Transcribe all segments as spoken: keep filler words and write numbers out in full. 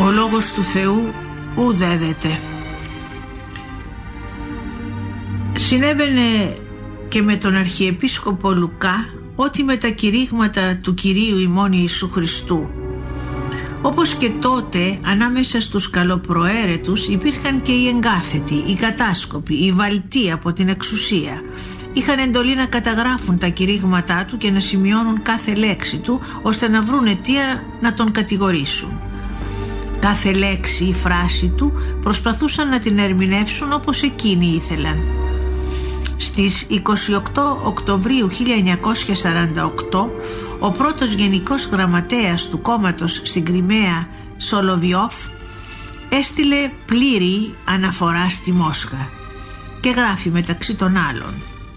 Ο λόγος του Θεού ουδέδεται. Συνέβαινε και με τον Αρχιεπίσκοπο Λουκά ότι με τα κηρύγματα του Κυρίου ημών Ιησού Χριστού. Όπως και τότε, ανάμεσα στους καλοπροαίρετους υπήρχαν και οι εγκάθετοι, οι κατάσκοποι, οι βαλτοί από την εξουσία. Είχαν εντολή να καταγράφουν τα κηρύγματά του και να σημειώνουν κάθε λέξη του, ώστε να βρουν αιτία να τον κατηγορήσουν. Κάθε λέξη ή φράση του προσπαθούσαν να την ερμηνεύσουν όπως εκείνοι ήθελαν. Στις είκοσι οκτώ Οκτωβρίου χίλια εννιακόσια σαράντα οκτώ, ο πρώτος γενικός γραμματέας του κόμματος στην Κριμαία, Σολοβιόφ, έστειλε πλήρη αναφορά στη Μόσχα και γράφει μεταξύ των άλλων: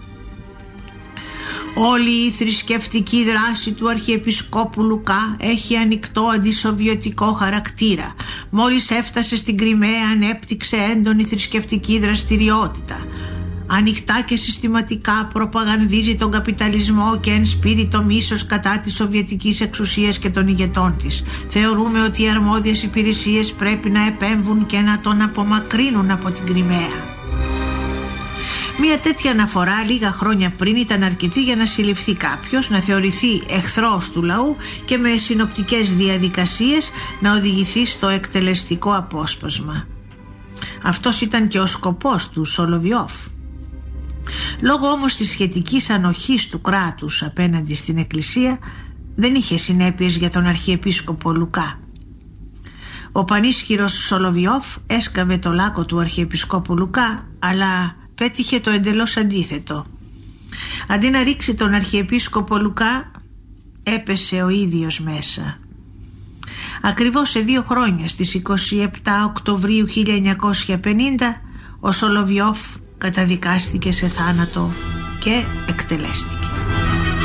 «Όλη η θρησκευτική δράση του Αρχιεπισκόπου Λουκά έχει ανοιχτό αντισοβιετικό χαρακτήρα. Μόλις έφτασε στην Κριμαία ανέπτυξε έντονη θρησκευτική δραστηριότητα. Ανοιχτά και συστηματικά προπαγανδίζει τον καπιταλισμό και ενспείρει το μίσος κατά της σοβιετικής εξουσίας και των ηγετών της. Θεωρούμε ότι οι αρμόδιες υπηρεσίες πρέπει να επέμβουν και να τον απομακρύνουν από την Κριμαία». Μια τέτοια αναφορά λίγα χρόνια πριν ήταν αρκετή για να συλληφθεί κάποιος, να θεωρηθεί εχθρός του λαού και με συνοπτικές διαδικασίες να οδηγηθεί στο εκτελεστικό απόσπασμα. Αυτός ήταν και ο σκοπός του Σολοβιόφ. Λόγω όμως της σχετικής ανοχής του κράτους απέναντι στην Εκκλησία, δεν είχε συνέπειες για τον Αρχιεπίσκοπο Λουκά. Ο πανίσχυρος Σολοβιόφ έσκαβε το λάκκο του Αρχιεπισκόπου Λουκά, αλλά πέτυχε το εντελώς αντίθετο. Αντί να ρίξει τον Αρχιεπίσκοπο Λουκά, έπεσε ο ίδιος μέσα. Ακριβώς σε δύο χρόνια, στις είκοσι επτά Οκτωβρίου χίλια εννιακόσια πενήντα, ο Σολοβιόφ καταδικάστηκε σε θάνατο και εκτελέστηκε.